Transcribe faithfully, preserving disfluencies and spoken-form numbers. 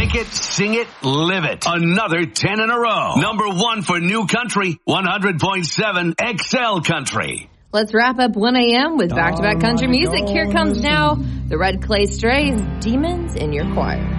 Shake it, sing it, live it. Another ten in a row. Number one for New Country, one hundred point seven X L Country. Let's wrap up one a.m. with back-to-back country music. Here comes now the Red Clay Strays, Demons in Your Choir.